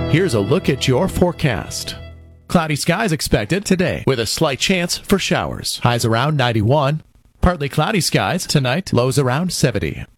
Here's a look at your forecast. Cloudy skies expected today with a slight chance for showers. Highs around 91. Partly cloudy skies tonight, lows around 70.